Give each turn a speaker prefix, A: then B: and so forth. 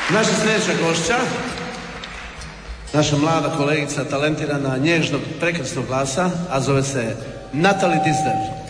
A: Naša sljedeća gošća, naša mlada kolegica, talentirana, nježnog, prekrasnog glasa, a zove se Natalie Disdel.